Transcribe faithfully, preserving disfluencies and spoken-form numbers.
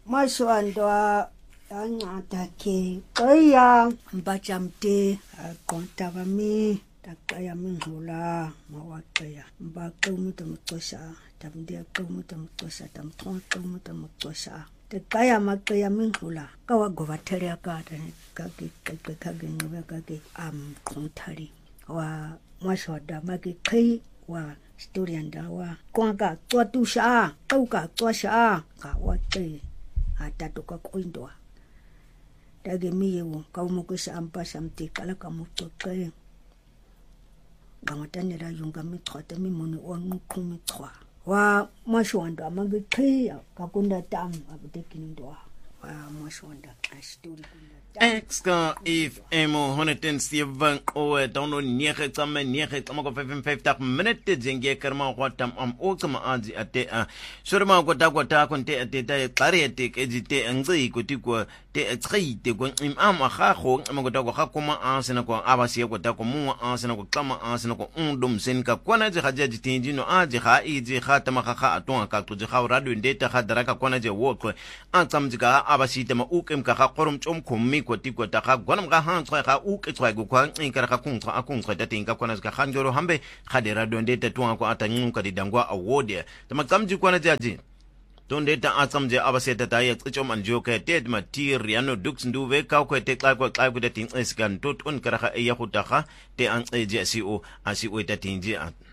Maswandwa yancada ke qaya mbajamte aqonta bami taqaya mingula mawaqaya mbaqumuta muqosha tamde qumuta muqosha tamtonqumuta muqosha taqaya maqaya mingula kawagovathele akata kake kake kake ngoba kake am qonthari wa maswada maki qhi wa story ndawa kwanga twatusha qauka twasha ka waqe atatuka kuindwa dage miyewo kawumukusha ampasha mtikala kamucoqe ngamathanela yunga mithwata mimoni onqumi thwa wa mashwanda mangiqhiya kakunda tam abutekindwa wa mashwanda story Exka if emo honetin seven o dono nege tsame nege tsama ko fifty minute jenge karma kwatam am okama azi ate a sorma ko ta ko ta kon te ate ta qare te ke jite ngci ko ti ko te tsai te ko im am ga go ma ko ta ko ga koma ansena ko abasi ko ta ko mu ansena ko tsama ansena ko undum sen ka kona je ga je tinji no aji ga iji ga tama ga ga atonga ka to je ga radio ndeta ga daraka kona je wo ko an tsamjika abasi te ma ukem ka ga qorum tsom khummi ko ti ko ta ga gwanam ga han tswa ga u ke tswa go kwa nkara ga kuntswa a kuntswa ta tinga kona ga khanjoro hambe ga de radio ndeta tuwa ko atanyuka di dangwa award ta maksamji kona jaji tonde ta atsamje abaseta ta ya tsichom anjoka ted matiri ano dux nduve ka ko te xa ko xa ko te tin eskan tot on kara ga ya khutaga te an eje asi o asi o ta tinji